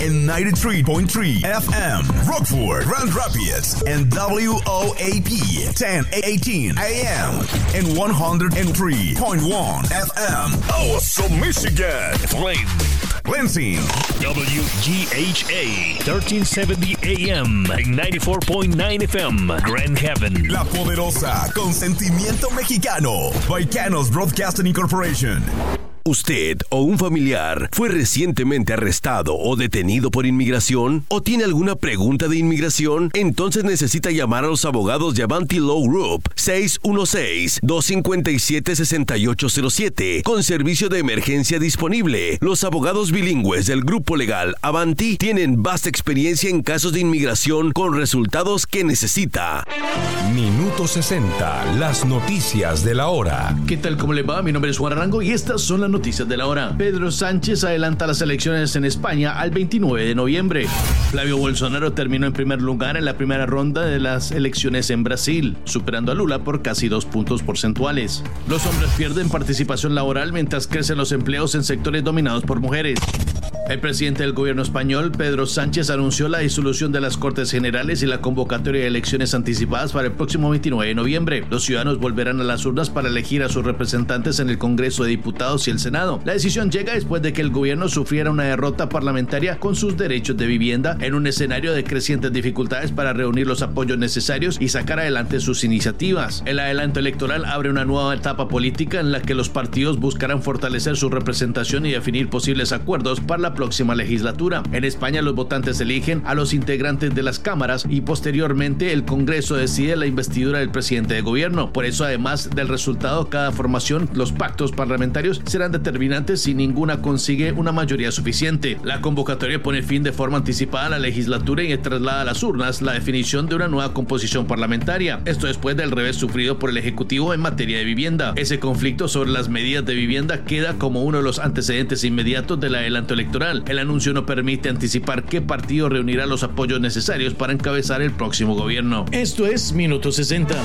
en 93.3 FM, Rockford, Grand Rapids, and WOAP 1018 AM, and 103.1 FM, Awesome Michigan, Flint, Lansing, WGHA 1370 AM, and 94.9 FM, Grand Haven, La Poderosa, con sentimiento mexicano, Vaicanos Broadcasting Incorporation. ¿Usted o un familiar fue recientemente arrestado o detenido por inmigración? ¿O tiene alguna pregunta de inmigración? Entonces necesita llamar a los abogados de Avanti Law Group 616-257-6807 con servicio de emergencia disponible. Los abogados bilingües del grupo legal Avanti tienen vasta experiencia en casos de inmigración con resultados que necesita. Minuto 60, las noticias de la hora. ¿Qué tal? ¿Cómo le va? Mi nombre es Juan Arango y estas son las noticias de la hora. Pedro Sánchez adelanta las elecciones en España al 29 de noviembre. Flavio Bolsonaro terminó en primer lugar en la primera ronda de las elecciones en Brasil, superando a Lula por casi 2 puntos porcentuales. Los hombres pierden participación laboral mientras crecen los empleos en sectores dominados por mujeres. El presidente del gobierno español, Pedro Sánchez, anunció la disolución de las Cortes Generales y la convocatoria de elecciones anticipadas para el próximo 29 de noviembre. Los ciudadanos volverán a las urnas para elegir a sus representantes en el Congreso de Diputados y el Senado. La decisión llega después de que el gobierno sufriera una derrota parlamentaria con sus derechos de vivienda en un escenario de crecientes dificultades para reunir los apoyos necesarios y sacar adelante sus iniciativas. El adelanto electoral abre una nueva etapa política en la que los partidos buscarán fortalecer su representación y definir posibles acuerdos para la próxima legislatura. En España, los votantes eligen a los integrantes de las cámaras y posteriormente el Congreso decide la investidura del presidente de gobierno. Por eso, además del resultado, cada formación, los pactos parlamentarios serán determinantes si ninguna consigue una mayoría suficiente. La convocatoria pone fin de forma anticipada a la legislatura y traslada a las urnas la definición de una nueva composición parlamentaria. Esto después del revés sufrido por el Ejecutivo en materia de vivienda. Ese conflicto sobre las medidas de vivienda queda como uno de los antecedentes inmediatos del adelanto electoral. El anuncio no permite anticipar qué partido reunirá los apoyos necesarios para encabezar el próximo gobierno. Esto es Minuto 60.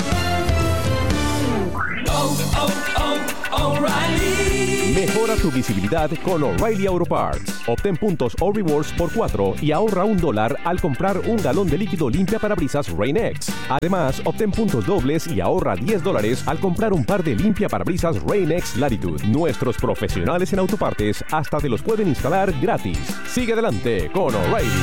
Mejora tu visibilidad con O'Reilly Auto Parts. Obtén puntos o rewards por 4 y ahorra $1 al comprar un galón de líquido limpia parabrisas Rain-X. Además, obtén puntos dobles y ahorra $10 al comprar un par de limpia parabrisas Rain-X Latitude. Nuestros profesionales en autopartes hasta te los pueden instalar gratis. Sigue adelante con O'Reilly.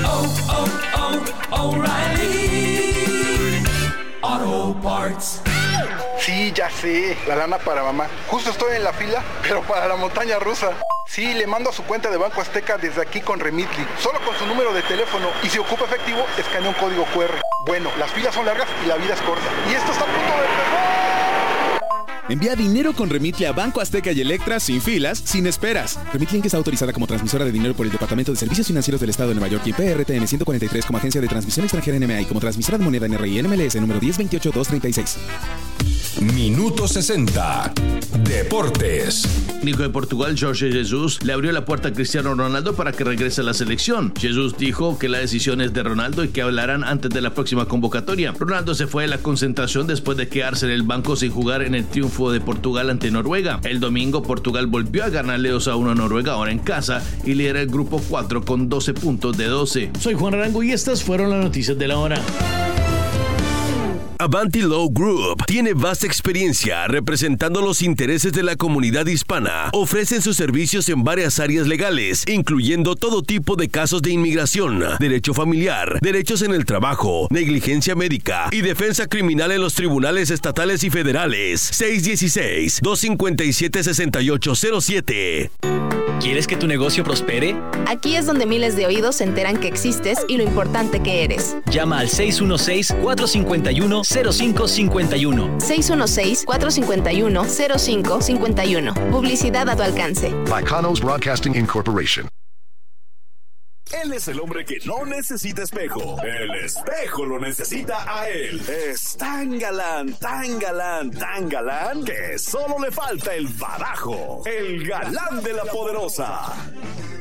O'Reilly Auto Parts. Sí, ya sé, la lana para mamá. Justo estoy en la fila, pero para la montaña rusa. Sí, le mando a su cuenta de Banco Azteca desde aquí con Remitly, solo con su número de teléfono, y si ocupa efectivo, escanea un código QR. Bueno, las filas son largas y la vida es corta. Y esto está a punto de empezar. Envía dinero con Remitly a Banco Azteca y Electra sin filas, sin esperas. Remitly Inc. está autorizada como transmisora de dinero por el Departamento de Servicios Financieros del Estado de Nueva York y PRTN 143 como agencia de transmisión extranjera NMA y como transmisora de moneda NRI NMLS número 1028236. Minuto 60. Deportes. Técnico de Portugal, Jorge Jesus, le abrió la puerta a Cristiano Ronaldo para que regrese a la selección. Jesus dijo que la decisión es de Ronaldo y que hablarán antes de la próxima convocatoria. Ronaldo se fue de la concentración después de quedarse en el banco sin jugar en el triunfo de Portugal ante Noruega. El domingo, Portugal volvió a ganarle 2-1 a Noruega, ahora en casa, y lidera el grupo 4 con 12 puntos de 12. Soy Juan Arango y estas fueron las noticias de la hora. Avanti Law Group tiene vasta experiencia representando los intereses de la comunidad hispana. Ofrecen sus servicios en varias áreas legales, incluyendo todo tipo de casos de inmigración, derecho familiar, derechos en el trabajo, negligencia médica y defensa criminal en los tribunales estatales y federales. 616-257-6807. ¿Quieres que tu negocio prospere? Aquí es donde miles de oídos se enteran que existes y lo importante que eres. Llama al 616-451-0551. 616-451-0551. Publicidad a tu alcance. Vaicanos Broadcasting Incorporation. Él es el hombre que no necesita espejo. El espejo lo necesita a él. Es tan galán, tan galán, tan galán que solo le falta el barajo. El galán de la poderosa.